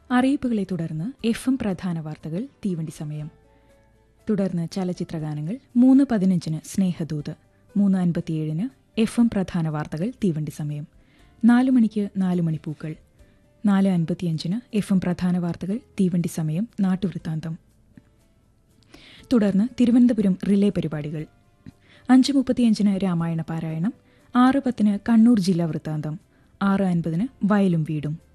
അറിയിപ്പുകളെ തുടർന്ന് FM പ്രധാന വാർത്തകൾ തീവണ്ടി സമയം. തുടർന്ന് ചലച്ചിത്രഗാനങ്ങൾ 3:15 സ്നേഹദൂത്, 3:57 FM പ്രധാന വാർത്തകൾ തീവണ്ടി സമയം, 4 മണിക്ക് 4 മണിപ്പൂക്കൾ, 4:55 FM പ്രധാന വാർത്തകൾ തീവണ്ടി സമയം നാട്ടുവൃത്താന്തം. തുടർന്ന് തിരുവനന്തപുരം റിലേ പരിപാടികൾ, 5:35 രാമായണ പാരായണം, 6:10 കണ്ണൂർ ജില്ലാ വൃത്താന്തം, 6:50 വയലും വീടും.